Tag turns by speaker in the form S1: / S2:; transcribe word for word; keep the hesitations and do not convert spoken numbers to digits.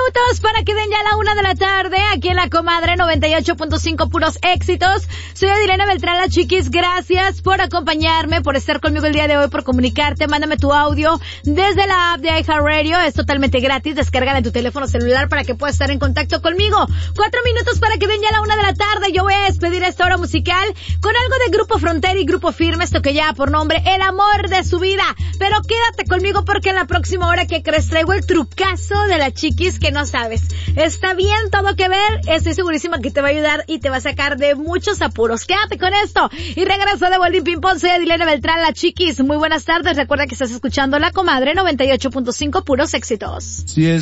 S1: minutos para que den ya la una de la tarde, aquí en La Comadre noventa y ocho punto cinco, puros éxitos. Soy Adilena Beltrán, la Chiquis. Gracias por acompañarme, por estar conmigo el día de hoy, por comunicarte. Mándame tu audio desde la app de iHeartRadio. Es totalmente gratis. Descárgala en tu teléfono celular para que puedas estar en contacto conmigo. Cuatro minutos para que den ya la una de la tarde. Yo voy a despedir esta hora musical con algo de Grupo Frontera y Grupo Firme. Esto que lleva por nombre El Amor de Su Vida. Pero quédate conmigo porque en la próxima hora, que crees, traigo el trucazo de la Chiquis que no sabes. Está bien, todo que ver. Estoy segurísima que te va a ayudar y te va a sacar de muchos apuros. Quédate con esto y regreso de Bolín Ping Pong. Soy Adilena Beltrán, la Chiquis. Muy buenas tardes. Recuerda que estás escuchando La Comadre noventa y ocho punto cinco, puros éxitos.
S2: Si es